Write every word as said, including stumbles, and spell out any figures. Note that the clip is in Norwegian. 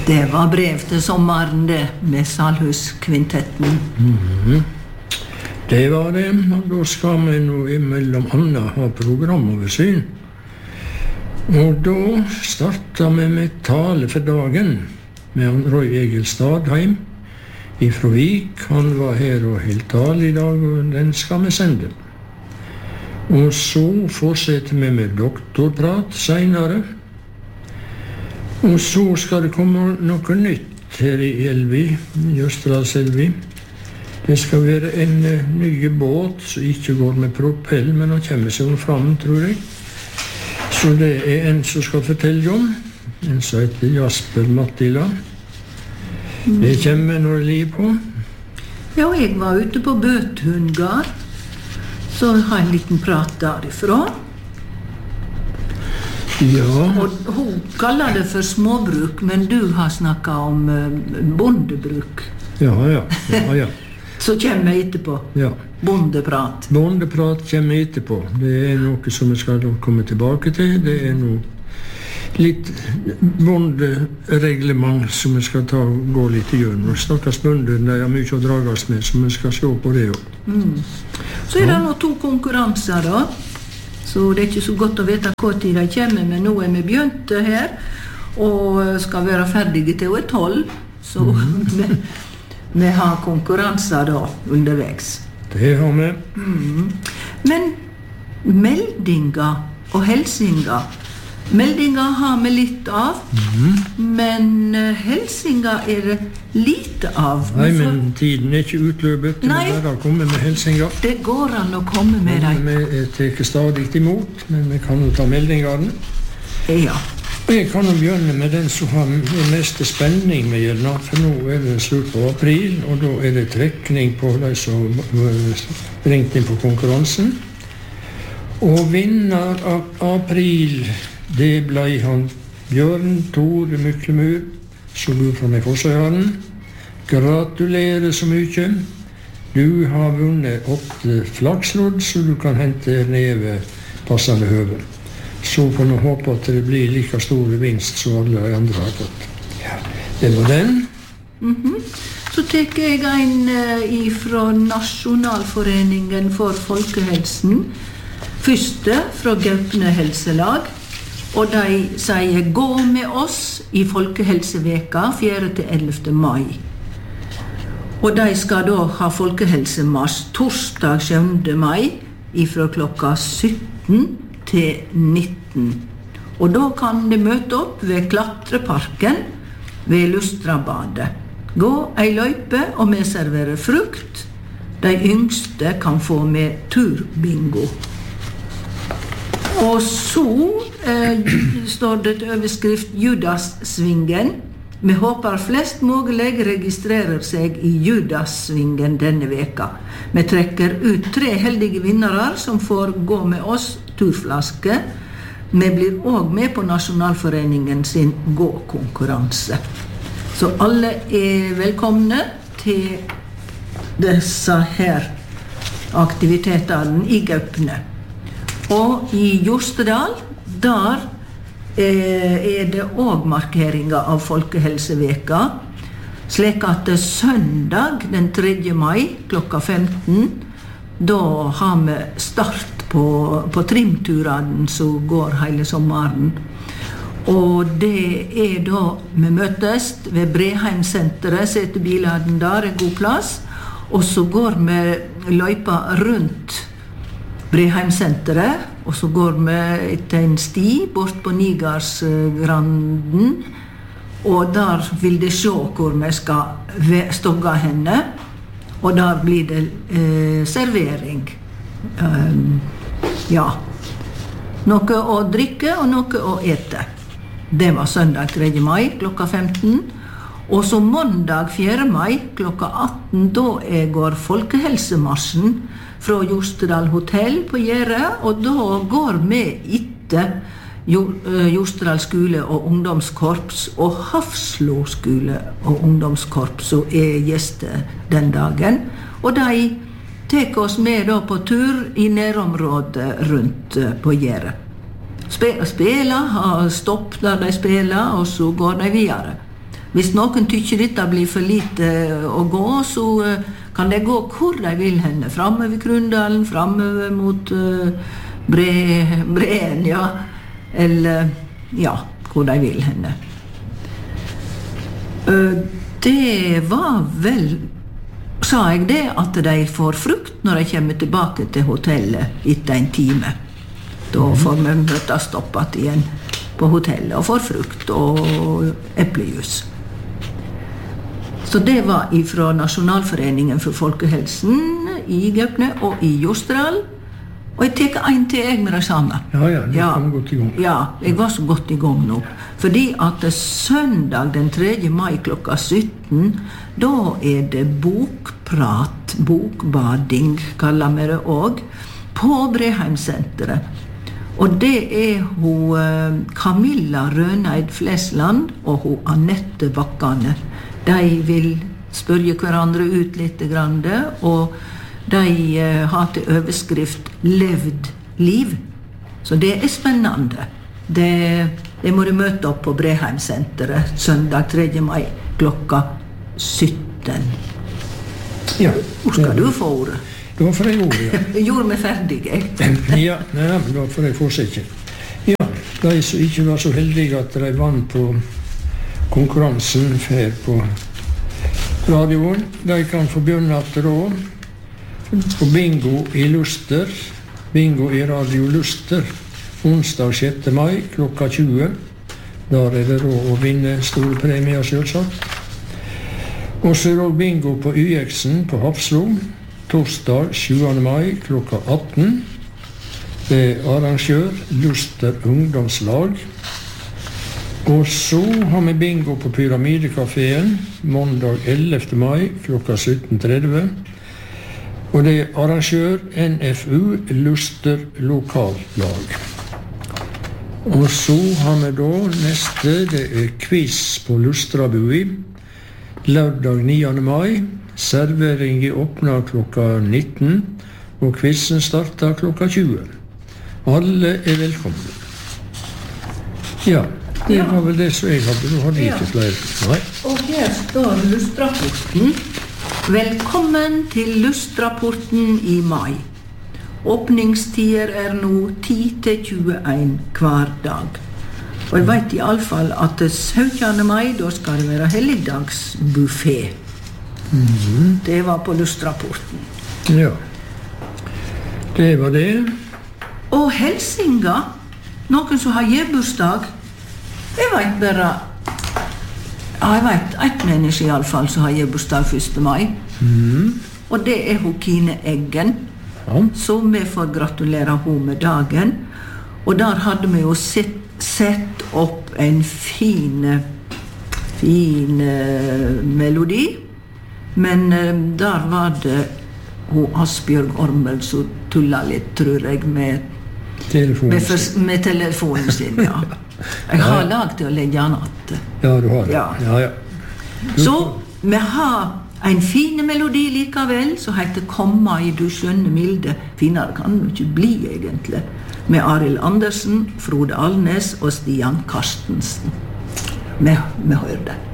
Det var brev til sommeren det, med Salhuskvintetten. Mhm. Det var det, og da skal vi nå imellom annet ha programoversyn. Og da startet vi med tale for dagen med han Roy Egil Stadheim ifra Vik. Han var her og helt tale i dag, og den skal vi sende. Og så fortsetter vi med doktorprat senere. Og så skal det komme noe nytt her i Elvi, Jøsterdalselvi. Det skal være en uh, ny båt som ikke går med propell, men han kommer seg fram, tror jeg. Så det er en som skal fortelle om, en som heter Jasper Mattila. Mm. Det kommer når det liv på. Ja, jeg var ute på Bøthundgard, så har jeg en liten prat derifra. Ja. Og hun kaller det for småbruk, men du har snakket om uh, bondebruk. Ja, ja, ja, ja. Så kommer jeg etterpå. Ja. Bondeprat. Bondeprat kommer etterpå. Det er noe som vi skal komme tilbake til. Det er noe litt bondereglement som vi skal ta og gå litt gjennom. Stakkars bønder, de har mye å drages med, så vi skal se på det også. Mm. Så er det nå to konkurranser da. Så det er ikke så godt å vite hva tid de kommer, men nå er vi begynt her, og skal være ferdige til å er tolv. Så mm. vi, vi har konkurranser da underveis. Det har vi. Mm. Men meldinger og helsinger, meldinger har vi litt av, mm. men helsinger er det lite av. Nei, men tiden er ikke utløpet. Nei, det er bare å komme med helsinger. Det går an å komme med dem. Vi tar stadig imot, men vi kan jo ta meldingene. Ja. Jeg kan jo begynne med den som har mest spenning med gjeldene, for nå er det slutt på april, og da er det trekning på de som ringte inn på konkurransen. Og vinner av april, det ble han Bjørn Tore Myklemur, som bor fra meg Forsøyaren. Gratulerer så mye. Du har vunnet åtte flakslodd, så du kan hente neve passende høve. Så får vi håpe at det blir like stor vinst som alle andre har fått. Ja, det var den. Mm-hmm. Så tek jeg en uh, fra Nasjonalforeningen for folkehelsen. Første fra Gaupne helselag. Og de sier gå med oss i Folkehelseveka fjerde til ellevte mai. Og de skal da ha folkehelsemarsj torsdag sjuende mai ifra klokka sytten til nitten. Og da kan de møte opp ved Klatreparken ved Lustrabadet. Gå ei løype og vi serverer frukt. De yngste kan få med turbingo. Og så eh, står det til overskrift Judassvingen. Vi håper flest mulig registrerer seg i Judassvingen denne veka. Vi trekker ut tre heldige vinnere som får gå med oss turflaske. Vi blir også med på Nasjonalforeningen sin gå-konkurranse. Så alle er velkomne til disse her aktivitetene i Gaupne. Og i Jostedal, der er det også markeringer av Folkehelseveka, slik at søndag den tredje mai klokka femten, da har vi start på, på trimturene som går hele sommeren. Og det er da vi møtes ved Breheimsenteret, setter bilene der, er god plass, og så går vi løypa rundt Breheimsenteret, og så går vi etter en sti bort på Nigarsgranden, og der vil de se hvor vi skal stogge henne, og der blir det eh, servering. Um, ja, noe å drikke og noe å ete. Det var søndag tredje mai klokka femten, og så mandag fjerde mai klokka atten, da går folkehelsemarsjen fra Jostedal hotell på Gjære, og da går vi etter Jostedal skole og ungdomskorps og Hafslo skole og ungdomskorps som er gjester den dagen, og de tek oss med da på tur i nærområdet rundt på Gjære. Spela, ha stopp der de spelar, og så går de videre. Hvis noen tykker dette blir for lite å gå, så kan de gå hvor de vil henne. Framover Krundalen, framover mot uh, bre, Breen, ja. Eller, ja, hvor de vil henne. Uh, det var vel, sa jeg det, at de får frukt når de kommer tilbake til hotellet etter en time. Da får vi møtes oppad igjen på hotellet og får frukt og eplejus. Så det var ifra Nasjonalforeningen for folkehelsen i Gaupne og i Jostedal. Og jeg teker en til jeg med det samme. Ja, ja, det kom godt i gang. Ja, jeg var så godt i gang nå. Fordi at søndag den tredje mai klokka sytten, da er det bokprat, bokbading, kaller vi det også, på Breheimsenteret. Og det er hun Camilla Røneid Flesland og hun Annette Bakkane. De vil spørre hverandre ut litt grann, og de har til overskrift «Levd liv». Så det er spennende. Det, det må du møte opp på Breheimsenteret søndag tredje mai klokka sytten. Ja. Hvor skal du få ordet? Da får jeg ordet, ja. Jeg gjorde meg ferdig, jeg. Ja, nei, men da får jeg fortsette. Ja, de som ikke var så heldige at de vant på konkurransen her på radioen, de kan få begynne at da på bingo i Luster, bingo i Radio Luster, onsdag sjette mai klokka tjue. Der er det råd å vinne store premier, selvsagt. Og så er det bingo på Y X-en på Hafslo, torsdag sjuende mai klokka atten. Det er arrangør Luster ungdomslag. Og så har vi bingo på Pyramidekaféen måndag ellevte mai klokka sytten tretti. Og det er arrangør N F U Luster lokallag. Og så har vi da neste, det er quiz på Lustrabui. Lørdag niende mai. Serveringen åpner klokka nitten, og quizen starter klokka tjue. Alle er velkomne. Ja, det Ja. var vel det som jeg hadde. Du hadde Ja. ikke flere. Nei. Og her står Lustrapporten. Velkommen til Lustrapporten i mai. Åpningstider er nå ti til tjueen hver dag. Og jeg vet i alle fall at syttende mai, da skal det være helligdagsbuffet. Mhm. Det var på Lustrapporten. Ja. Det var det. Og Helsinga, noen som har gebursdag, jeg vet bare, ja, jeg vet et menneske i alle fall som har gebursdag første mai. Mhm. Og det er hun Kine Eggen, Ja. så vi får gratulere henne med dagen. Og der hadde vi jo sett, sett opp en fin, fin uh, melodi. Men uh, der var det hun Asbjørg Ormel som tulla litt, tror jeg, med, Telefonen. med, fors- med telefonen sin, ja. Jeg har lag til å legge den att. Ja, du har det. Ja. Ja, ja. Så vi har en fin melodi likevel, som heter «Komma i du skjønne milde». Finere kan det ikke bli, egentlig. Med Arild Andersen, Frode Alnes og Stian Karstensen. Vi, vi hører det.